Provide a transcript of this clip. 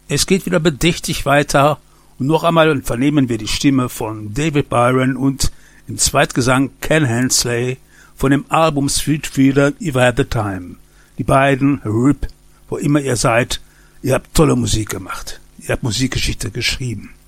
Es geht wieder bedächtig weiter und noch einmal vernehmen wir die Stimme von David Byron und im Zweitgesang Ken Hensley von dem Album Street Fighter If I Had the Time. Die beiden, RIP, wo immer ihr seid, ihr habt tolle Musik gemacht. Ihr habt Musikgeschichte geschrieben.